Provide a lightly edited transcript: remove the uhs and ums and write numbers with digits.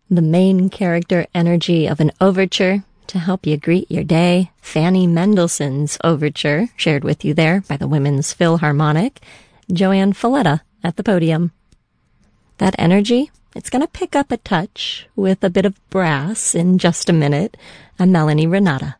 The main character energy of an overture to help you greet your day. Fanny Mendelssohn's Overture, shared with you there by the Women's Philharmonic. Joanne Falletta at the podium. That energy, it's going to pick up a touch with a bit of brass in just a minute. I'm Melanie Renata.